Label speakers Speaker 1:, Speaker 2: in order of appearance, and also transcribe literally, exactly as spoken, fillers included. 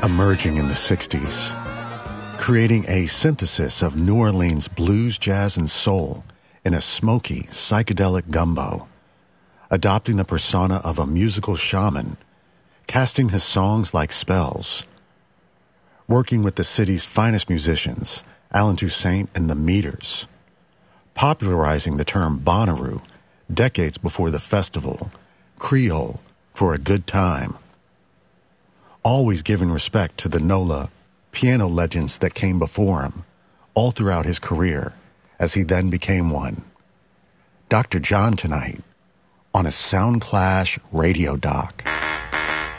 Speaker 1: emerging in the sixties, creating a synthesis of New Orleans blues, jazz, and soul in a smoky, psychedelic gumbo, adopting the persona of a musical shaman, casting his songs like spells, working with the city's finest musicians, Allen Toussaint and the Meters, popularizing the term Bonnaroo decades before the festival, Creole for a good time, always giving respect to the NOLA piano legends that came before him all throughout his career as he then became one. Doctor John tonight on a Soundclash radio doc.